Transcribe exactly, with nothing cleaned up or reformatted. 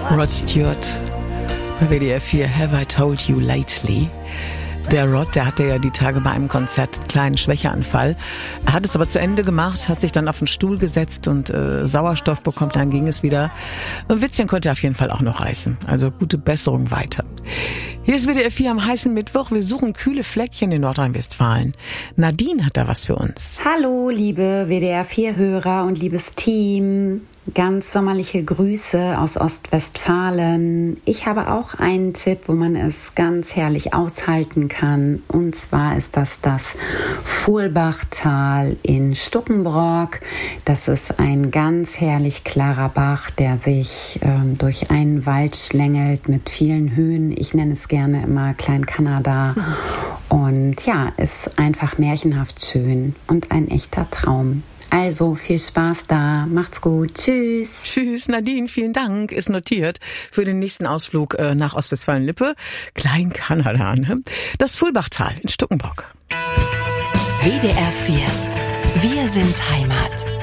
Rod Stewart bei W D R vier, Have I Told You Lately? Der Rod, der hatte ja die Tage bei einem Konzert einen kleinen Schwächeanfall. Er hat es aber zu Ende gemacht, hat sich dann auf den Stuhl gesetzt und äh, Sauerstoff bekommen, dann ging es wieder. Ein Witzchen konnte er auf jeden Fall auch noch reißen. Also gute Besserung weiter. Hier ist W D R vier am heißen Mittwoch. Wir suchen kühle Fleckchen in Nordrhein-Westfalen. Nadine hat da was für uns. Hallo, liebe W D R vier Hörer und liebes Team. Ganz sommerliche Grüße aus Ostwestfalen. Ich habe auch einen Tipp, wo man es ganz herrlich aushalten kann. Und zwar ist das das Fulbachtal in Stuckenbrock. Das ist ein ganz herrlich klarer Bach, der sich ähm, durch einen Wald schlängelt mit vielen Höhen. Ich nenne es gerne immer Klein-Kanada. Und ja, ist einfach märchenhaft schön und ein echter Traum. Also viel Spaß da, macht's gut, tschüss. Tschüss, Nadine, vielen Dank, ist notiert für den nächsten Ausflug äh, nach Ostwestfalen-Lippe, Klein-Kanada, ne? Das Fulbachtal in Stuckenbrock. W D R vier, wir sind Heimat.